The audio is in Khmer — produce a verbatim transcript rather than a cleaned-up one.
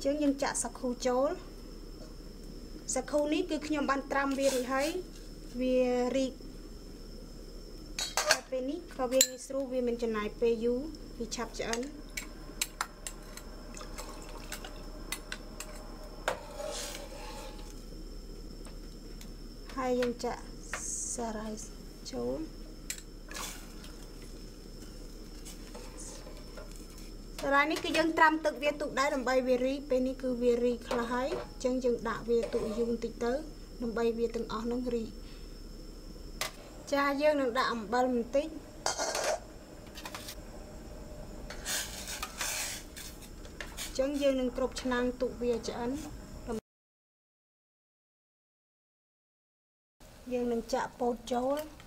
ចឹងយើងចាក់សាគូចូលសាគូនេះគឺខ្ញុំបានត្រាំវារួចហើយវារីកតែពេលនេះក៏វាងាយស្រួលវាមិនចំណាយពេលយូរវាឆាប់ឆ្អិនហើយយើងចាក់សារ៉ាយចូលសារ៉ាយនេះគឺយើងត្រាំទឹកវាទុកដែរដើម្បីវារីពេលនេះគឺវារីខ្លះហើយអញ្ចឹងយើងដាក់វាទុកយូរបន្តិចទៅដើម្បីវាទាំងអស់នឹងរីចាយើងនឹងដាក់អំបិលបន្តិចអញ្ចឹងយើងនឹងគ្រប់ឆ្នាំងទុកវាឆ្អិនយើងនឹងចាក់ពោតចូល